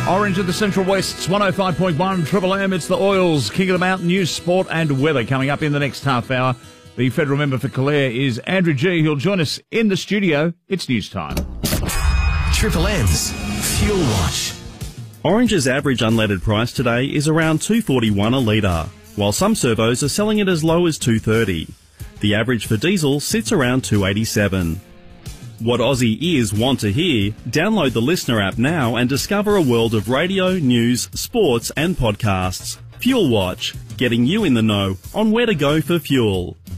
Orange at the Central West's 105.1 Triple M. It's the Oils, King of the Mountain, news, sport and weather coming up in the next half hour. The federal member for Calare is Andrew G. He'll join us in the studio. It's news time. Triple M's Fuel Watch. Orange's average unleaded price today is around $2.41 a litre, while some servos are selling it as low as $2.30. The average for diesel sits around $2.87. What Aussie ears want to hear? Download the Listener app now and discover a world of radio, news, sports and podcasts. Fuel Watch, getting you in the know on where to go for fuel.